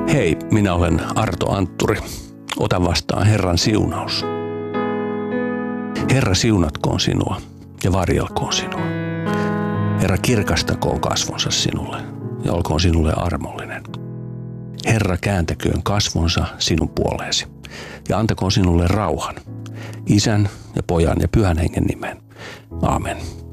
Hei, minä olen Arto Antturi. Ota vastaan Herran siunaus. Herra siunatkoon sinua ja varjelkoon sinua. Herra kirkastakoon kasvonsa sinulle ja olkoon sinulle armollinen. Herra kääntäköön kasvonsa sinun puoleesi ja antakoon sinulle rauhan. Isän ja Pojan ja Pyhän Hengen nimeen. Aamen.